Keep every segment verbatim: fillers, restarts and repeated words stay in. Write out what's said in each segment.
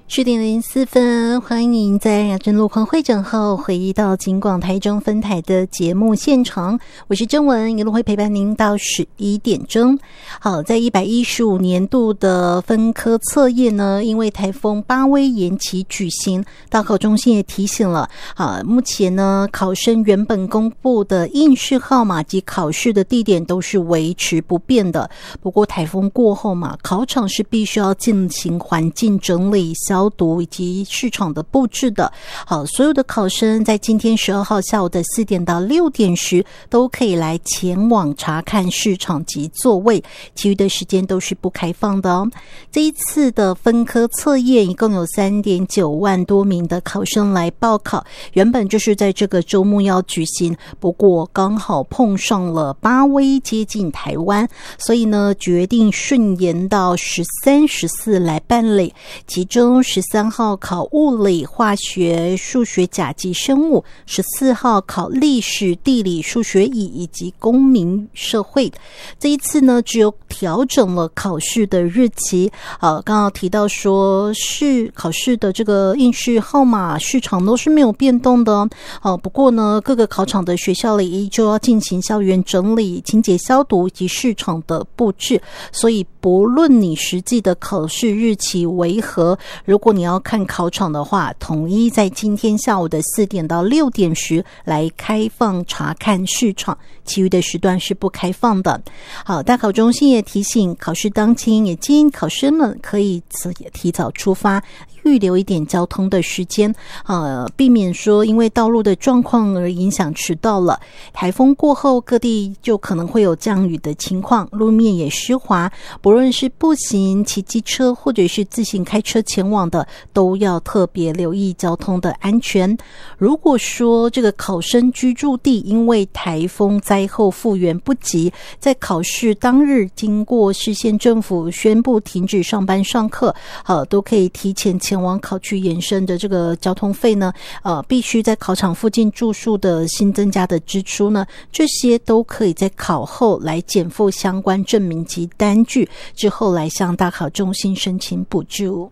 十点零四分，欢迎您在雅真路况会诊后回到警广台中分台的节目现场，我是甄文，一路会陪伴您到十一点钟。好，在一百一十五年度的分科测验呢，因为台风巴威延期举行，大考中心也提醒了，啊，目前呢考生原本公布的应试号码及考试的地点都是维持不变的。不过台风过后嘛，考场是必须要进行环境整理、消毒以及市场的布置的。好，所有的考生在今天十二号下午的四点到六点时都可以来前往查看市场及座位，其余的时间都是不开放的哦。这一次的分科测验一共有 三点九万多名的考生来报考，原本就是在这个周末要举行，不过刚好碰上了巴威接近台湾，所以呢决定顺延到十三、十四来办理，其中十三号考物理、化学、数学甲及生物，十四号考历史、地理、数学乙以及公民社会。这一次呢只有调整了考试的日期，呃，刚刚提到说是考试的这个应试号码市场都是没有变动的哦。呃、不过呢各个考场的学校里依旧要进行校园整理、清洁消毒以及市场的布置，所以不论你实际的考试日期为何，如果你要看考场的话，统一在今天下午的四点到六点时来开放查看市场，其余的时段是不开放的。好，大考中心也提醒考试当天也建议考生们可以提早出发，预留一点交通的时间，呃，避免说因为道路的状况而影响迟到了。台风过后各地就可能会有降雨的情况，路面也湿滑，不论是步行、骑机车或者是自行开车前往的，都要特别留意交通的安全。如果说这个考生居住地因为台风灾后复原不及，在考试当日经过市县政府宣布停止上班上课，呃，都可以提前前往考区延伸的这个交通费呢，呃，必须在考场附近住宿的新增加的支出呢，这些都可以在考后来减负相关证明及单据，之后来向大考中心申请补助。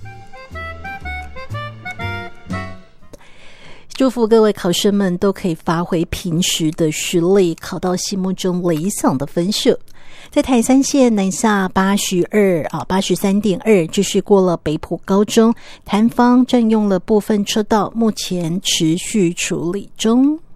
祝福各位考生们都可以发挥平时的实力，考到心目中理想的分数。在台三线南下八十二啊八十三点二，这是过了北埔高中，坛方占用了部分车道，目前持续处理中。